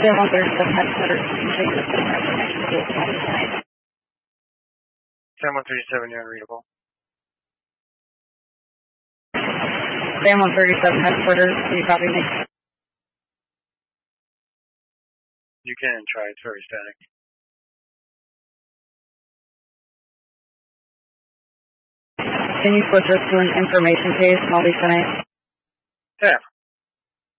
Sam 137 headquarters. Sam 137, you're unreadable. Sam 137 headquarters, can you copy me? You can try, it's very static. Can you switch us to an information case and I'll be finished? Yeah.